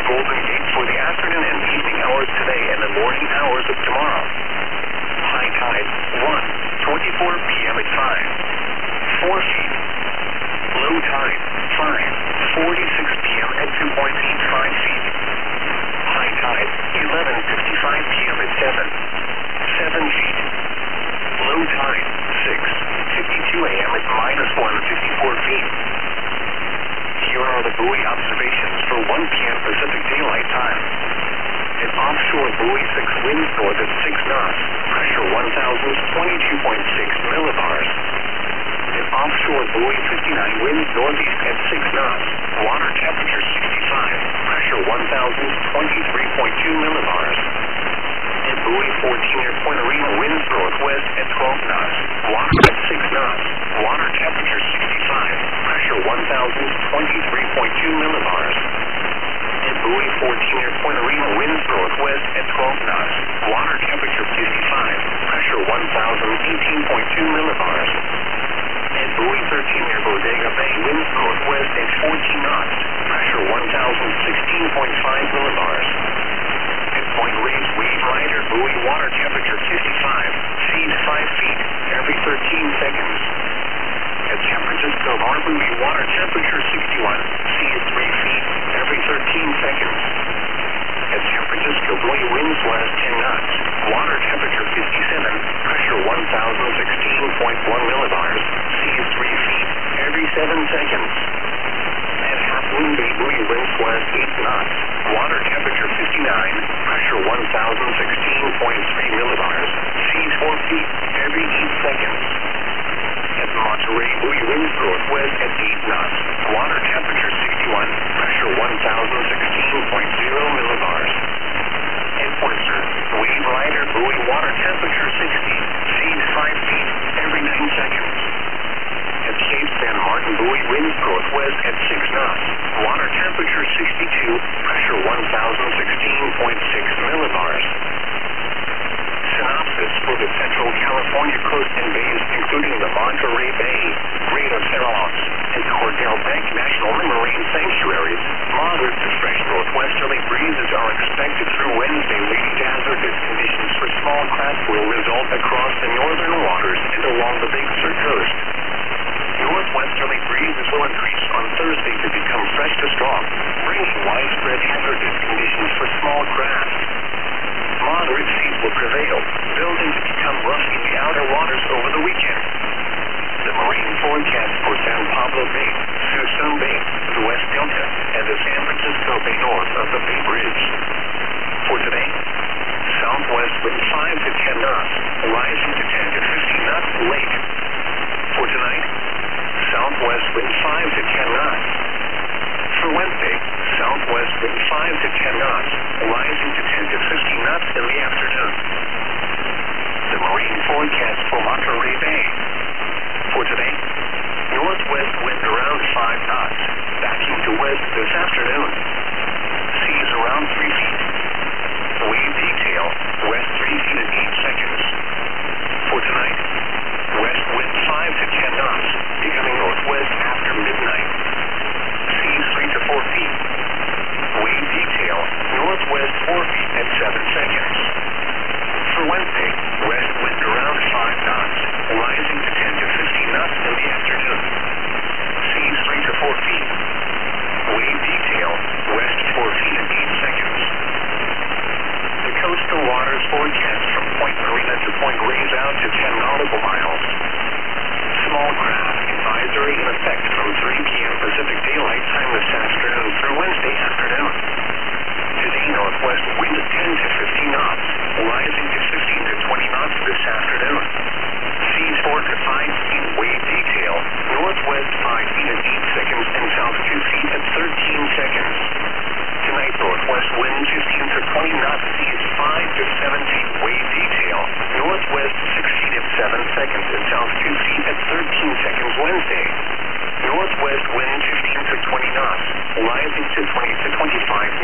Golden Gate for the afternoon and evening hours today and the morning hours of tomorrow. High tide, 1:24 p.m. at 5, 4 feet. Low tide, 5:46 p.m. at 2.85 feet. High tide, 11:55 p.m. at 7 feet. Low tide, 6:52 a.m. at -154 feet. Here are the buoy observations for 1 p.m. Pacific Daylight Time. An offshore buoy 6 winds north at 6 knots, pressure 1,022.6 millibars. An offshore buoy 59 winds northeast at 6 knots, water temperature 65, pressure 1,023.2 millibars. A buoy 14 near Point Arena winds northwest at 12 knots, water at 6 knots, water temperature 65, pressure 1,023.2 millibars. A buoy 14 near Point Arena winds northwest at 12 knots, water temperature 55, pressure 1,018.2 millibars. A buoy 13 near Bodega Bay winds northwest at 14 knots, pressure 1,016.5 millibars. At Point Reyes Wave Rider buoy water temperature 55, seas 5 feet, every 13 seconds. At San Francisco Bar buoy water temperature 61, seas 3 feet, every 13 seconds. At San Francisco buoy winds west 10 knots, water temperature 57, pressure 1,016.1 millibars, seas 3 feet, every 7 seconds. At Half Moon Bay buoy winds west 8 knots, water temperature 59, pressure 1,016.3 millibars, seas 4 feet, every 8 seconds. At Monterey buoy winds northwest at 8 knots, water temperature 61, pressure 1,016.0 millibars. At Whistler, Wave Rider buoy water temperature 60, seas 5 feet, every 9 seconds. At Cape San Martin buoy winds northwest at 6 knots, water temperature 62, pressure 1,016.6 millibars. Synopsis for the Central California coast and bays, including the Monterey Bay, Great Oceanos, and Cordell Bank National Marine Sanctuaries. Moderate to fresh northwesterly breezes are expected through Wednesday, leading to hazardous conditions for small craft will result across the northern waters and along the Big Sur coast. Northwesterly breezes will increase on Thursday to become fresh to strong, bringing widespread hazardous conditions for small craft. Moderate seas will prevail, building to become rough in the outer waters over the weekend. The marine forecast for San Pablo Bay, Suisun Bay, the West Delta, and the San Francisco Bay north of the Bay Bridge. For today, southwest wind 5 to 10 knots, rising to 10 to 15 knots late. For tonight, southwest wind 5 to 10 knots. For Wednesday, southwest wind 5 to 10 knots, rising to 10 to 15 knots in the afternoon. The marine forecast for Monterey Bay. For today, northwest wind around 5 knots, backing to west this afternoon. Seas around 3 feet. Wave detail, west 3 feet and 8 seconds. For tonight, west wind 5 to 10 knots, becoming northwest after midnight. Seas 3 to 4 feet. Wave detail, northwest 4 feet and 7 seconds. For Wednesday, west wind around 5 knots, rising to 10 to 15 knots in the afternoon. Seas 3 to 4 feet. Wave detail, west 4 feet and 8 seconds. The coastal waters forecast from Point Marina to Point Reyes out to 10 nautical miles. Small craft advisory in effect from 3 p.m. Pacific Daylight Time this afternoon through Wednesday afternoon. Today, northwest wind 10 to 15 knots, rising to 15 to 20 knots this afternoon. Seas 4 to 5 feet, wave detail, northwest 5 feet and 8 seconds and south 2 feet and 13 seconds. Tonight, northwest wind 15 to 20 knots, seas 5 to 7 feet, wave detail, northwest 6 feet and 7 seconds and south 2 feet and 13 seconds Wednesday. Northwest wind 15 to 20 knots, rising to 20 to 25